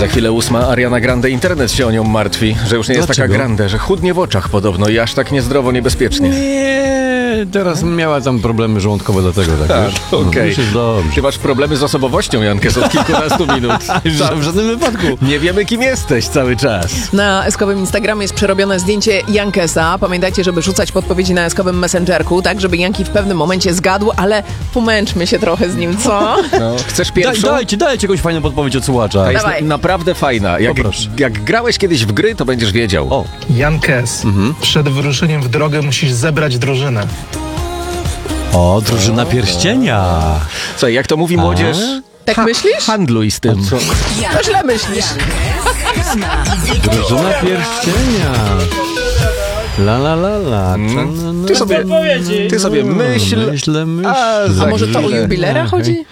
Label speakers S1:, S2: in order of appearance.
S1: Za chwilę 8. Ariana Grande. Internet się o nią martwi, że już nie jest taka grande, że chudnie w oczach podobno i aż tak niezdrowo, niebezpiecznie.
S2: Nie, teraz miała tam problemy żołądkowe do tego, tak wiesz?
S1: Okej.
S2: Już jest dobrze.
S1: Ty masz problemy z osobowością, Jankes, od kilkunastu minut.
S2: W żadnym wypadku.
S1: Nie wiemy, kim jesteś cały czas.
S3: Na eskowym Instagramie jest przerobione zdjęcie Jankesa. Pamiętajcie, żeby rzucać podpowiedzi na eskowym Messengerku, tak żeby Janki w pewnym momencie zgadł, ale pomęczmy się trochę z nim, co?
S1: No, chcesz pierwszą?
S2: Dajcie jakąś fajną podpowiedź od słuchacza.
S1: Ta jest
S3: Dawaj.
S1: naprawdę fajna. Jak grałeś kiedyś w gry, to będziesz wiedział.
S2: O.
S4: Jankes, przed wyruszeniem w drogę musisz zebrać drużynę.
S2: O, drużyna pierścienia.
S1: Słuchaj, jak to mówi młodzież?
S3: Tak myślisz?
S1: Handluj z tym.
S3: To źle myślisz.
S2: Drużyna pierścienia. La la la la.
S1: Ty sobie myśl.
S2: Myślę.
S1: A
S3: A może to o jubilera chodzi?